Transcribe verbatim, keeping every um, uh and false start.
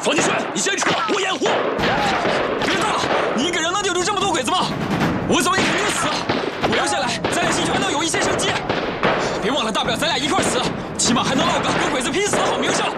方金帅，你先撤，我掩护。别动了，你一个人能顶住这么多鬼子吗？我走你肯定死，我留下来，咱俩新权能有一线生机。别忘了，大不了咱俩一块死，起码还能落个跟鬼子拼死的好名声。